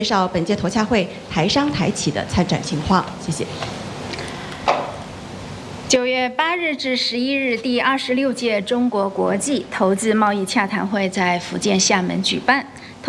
介绍本届投洽会台商台企的参展情况，谢谢。 9月8日至11日，第26届中国国际投资贸易洽谈会在福建厦门举办。